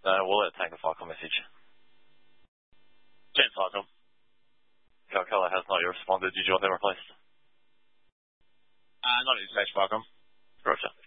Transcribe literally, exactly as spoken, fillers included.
No, we'll let Tango Falcon message. James Falcon. Calcula has not responded. Did you want them replaced? Uh, not at this stage, Falcon. Roger.